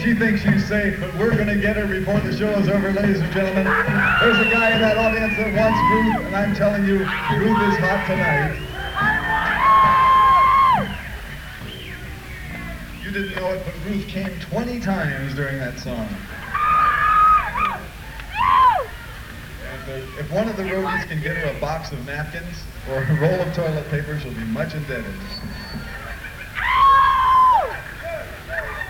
she thinks she's safe, but we're going to get her before the show is over, ladies and gentlemen. There's a guy in that audience that wants Ruth, and I'm telling you, Ruth is hot tonight. You didn't know it, but Ruth came 20 times during that song. If one of the roadies can get her a box of napkins or a roll of toilet paper, she'll be much indebted.